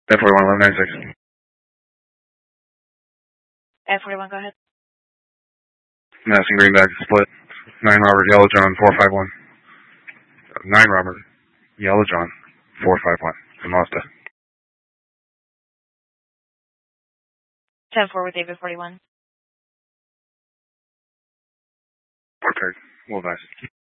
1041, 1196. 1041, go ahead. Madison Greenback split. 9 Robert Yellow John 451. 9 Robert Yellow John 451. The Mazda. 10-4 with David 41. Okay, well, nice.